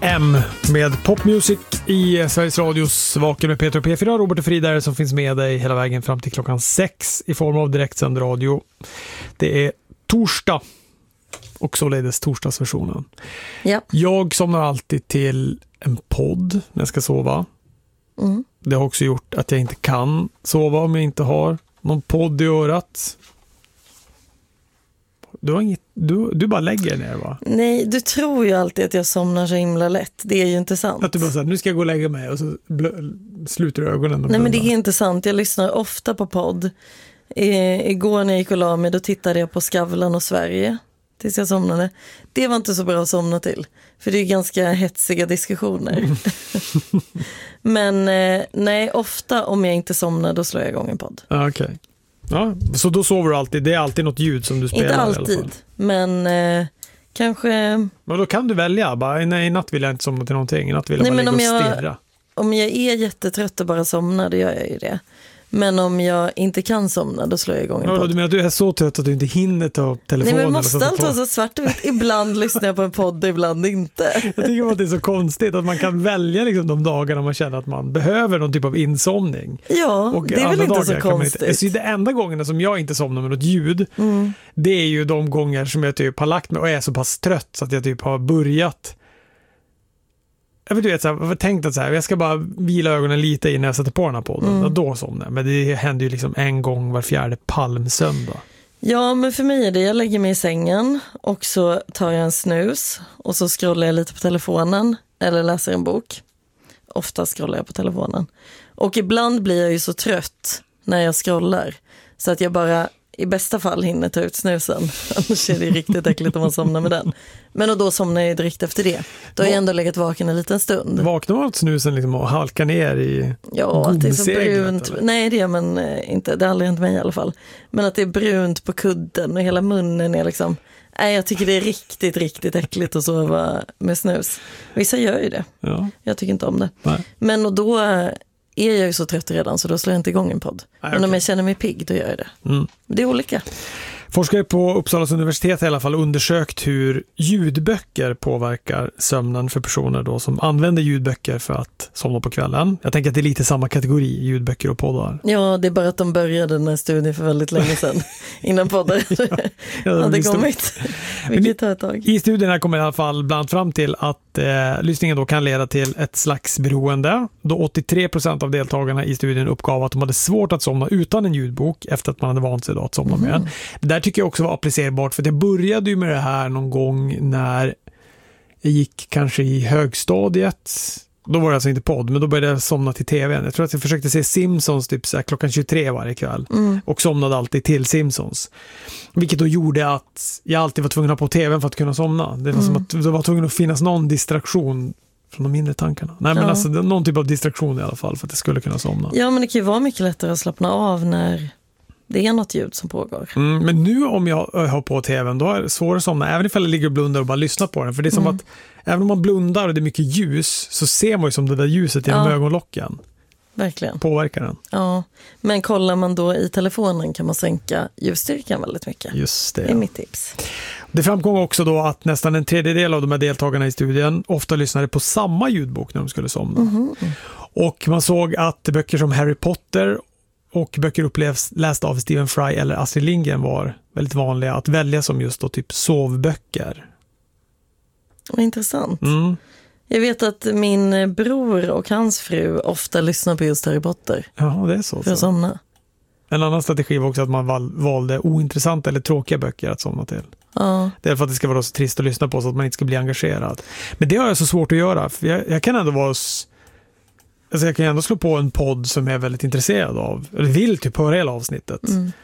M med popmusik i Sveriges Radios Vaken med Peter och P4. Robert och Frida som finns med dig hela vägen fram till klockan 6 i form av direktsänd radio. Det är torsdag och således torsdagsversionen. Ja. Jag somnar alltid till en podd när jag ska sova. Det har också gjort att jag inte kan sova om jag inte har någon podd i örat. Du bara lägger ner, va? Nej, du tror ju alltid att jag somnar så himla lätt. Det är ju inte sant. Att du bara säger, nu ska jag gå och lägga mig och så sluter du ögonen. Nej, men det är inte sant. Jag lyssnar ofta på podd. Igår när jag gick och la mig, då tittade jag på Skavlan och Sverige tills jag somnade. Det var inte så bra att somna till. För det är ganska hetsiga diskussioner. Men nej, ofta om jag inte somnar, då slår jag igång en podd. Okej. Ja, så då sover du alltid. Det är alltid något ljud som du spelar. Inte alltid, men kanske... Men då kan du välja. Bara, nej, i natt vill jag inte somna till någonting. I natt vill jag bara ligga och stirra. Om jag är jättetrött och bara somnar, då gör jag ju det. Men om jag inte kan somna, då slår jag igång en podd. Du menar att du är så trött att du inte hinner ta upp telefonen? Nej, men måste allt vara så svart och vitt? Ibland lyssnar jag på en podd och ibland inte. Jag tycker att det är så konstigt att man kan välja liksom de dagarna man känner att man behöver någon typ av insomning. Ja, och det är väl inte så konstigt. Så det enda gångerna som jag inte somnar med något ljud, det är ju de gånger som jag typ har lagt mig och är så pass trött så att jag typ har börjat. Jag vet så här, jag tänkte att så här, jag ska bara vila ögonen lite innan jag sätter på den här podden. Då somnar jag. Men det händer ju liksom en gång var fjärde palmsöndag. Ja, men för mig är det, jag lägger mig i sängen och så tar jag en snus och så scrollar jag lite på telefonen eller läser en bok. Ofta scrollar jag på telefonen. Och ibland blir jag ju så trött när jag scrollar så att jag bara i bästa fall hinner ta ut snusen. Annars är det riktigt äckligt om man somnar med den. Men och då somnar jag direkt efter det. Då har jag ändå legat vaken en liten stund. Vaknar man av snusen liksom och halkar ner i att det är så brunt. Eller? Nej, det är man inte. Det har aldrig hänt mig i alla fall. Men att det är brunt på kudden och hela munnen är liksom... Nej, jag tycker det är riktigt, riktigt äckligt att sova med snus. Vissa gör ju det. Ja. Jag tycker inte om det. Nej. Men och då... är jag ju så trött redan så då slår jag inte igång en podd. Men om jag känner mig pigg, då gör jag det. Det är olika. Forskare på Uppsalas universitet har i alla fall undersökt hur ljudböcker påverkar sömnen för personer då som använder ljudböcker för att somna på kvällen. Jag tänker att det är lite samma kategori, ljudböcker och poddar. Ja, det är bara att de började den här studien för väldigt länge sedan innan poddar hade kommit. Vilket tar ett tag. I studien här kommer i alla fall bland fram till att lyssningen då kan leda till ett slags beroende. Då 83% av deltagarna i studien uppgav att de hade svårt att somna utan en ljudbok efter att man hade vant sig då att somna med den. Det där tycker jag också var applicerbart för det började ju med det här någon gång när jag gick kanske i högstadiet. Då var det alltså inte podd, men då började jag somna till tvn. Jag tror att jag försökte se Simpsons typ så här, klockan 23 varje kväll och somnade alltid till Simpsons. Vilket då gjorde att jag alltid var tvungen att ha på tvn för att kunna somna. Det var som att det var tvungen att finnas någon distraktion från de mindre tankarna. Nej, men alltså någon typ av distraktion i alla fall för att det skulle kunna somna. Ja, men det kan ju vara mycket lättare att slappna av när det är något ljud som pågår. Men nu om jag har på tvn då är det svårare att somna. Även ifall jag ligger och blundar och bara lyssnar på den. För det är som att även om man blundar och det är mycket ljus så ser man ju som det där ljuset genom ögonlocken. Verkligen. Påverkar den. Ja, men kollar man då i telefonen kan man sänka ljusstyrkan väldigt mycket. Just det. Det är mitt tips. Det framkom också då att nästan en tredjedel av de här deltagarna i studien ofta lyssnade på samma ljudbok när de skulle somna. Och man såg att böcker som Harry Potter och böcker upplevs lästa av Stephen Fry eller Astrid Lindgren var väldigt vanliga att välja som just då typ sovböcker. Vad intressant. Jag vet att min bror och hans fru ofta lyssnar på just Harry Potter. Ja, det är så. För att somna. En annan strategi var också att man valde ointressanta eller tråkiga böcker att somna till. Ja. Det är för att det ska vara så trist att lyssna på så att man inte ska bli engagerad. Men det har jag så svårt att göra. För jag kan ändå vara... Alltså jag kan ändå slå på en podd som jag är väldigt intresserad av. Eller vill typ höra hela avsnittet.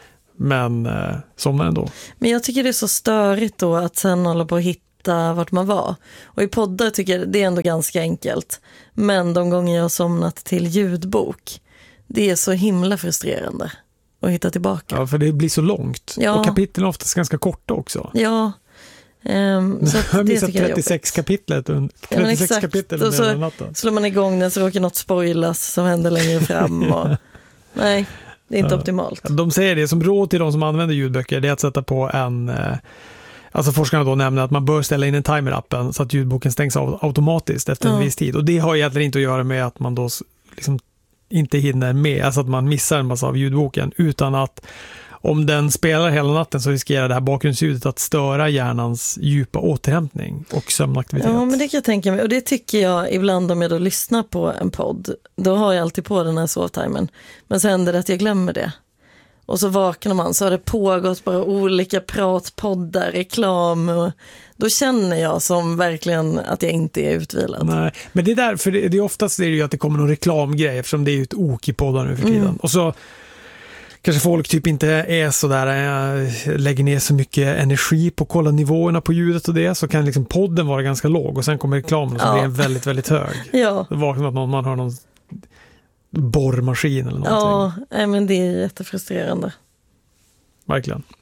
Men somnar ändå. Men jag tycker det är så störigt då att sen hålla på att hitta vart man var. Och i poddar tycker jag det är ändå ganska enkelt. Men de gånger jag har somnat till ljudbok, det är så himla frustrerande att hitta tillbaka. Ja, för det blir så långt. Ja. Och kapitlen är oftast ganska korta också. Ja. Så jag har missat 36 kapitlet. 36 kapitel och så slår man igång den så råkar något spoilas som händer längre fram. Och, nej, det är inte optimalt. De säger det som råd till de som använder ljudböcker, det är att sätta på Alltså forskarna då nämner att man bör ställa in en timer i appen så att ljudboken stängs av automatiskt efter en viss tid. Och det har egentligen inte att göra med att man då liksom inte hinner med, alltså att man missar en massa av ljudboken, utan att om den spelar hela natten så riskerar det här bakgrundsljudet att störa hjärnans djupa återhämtning och sömnaktivitet. Ja, men det kan jag tänka mig. Och det tycker jag ibland om jag då lyssnar på en podd. Då har jag alltid på den här sovtimern. Men sen händer det att jag glömmer det. Och så vaknar man, så har det pågått bara olika pratpoddar, reklam. Och då känner jag som verkligen att jag inte är utvilad. Nej, men det är därför det är oftast det är ju att det kommer någon reklamgrej, eftersom det är ju ett ok i podden nu för tiden. Och så kanske folk typ inte är så där, lägger ner så mycket energi på att kolla nivåerna på ljudet och det, så kan liksom podden vara ganska låg och sen kommer reklamen och så blir den väldigt, väldigt hög. Ja. Det vaknar att man hör någon borrmaskin eller någonting. Ja, men det är jättefrustrerande. Verkligen.